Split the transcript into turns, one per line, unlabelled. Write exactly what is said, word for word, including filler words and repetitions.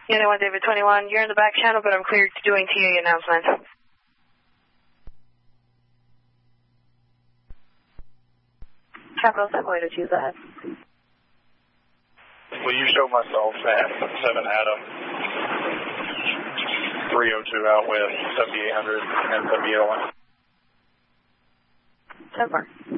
Unit one, David twenty-one, you're in the back channel, but I'm cleared to doing T A announcement. Capital seven, way to choose that.
Will you show myself at seven Adam, three oh two out with seventy-eight hundred and seventy-eight oh one?
So far.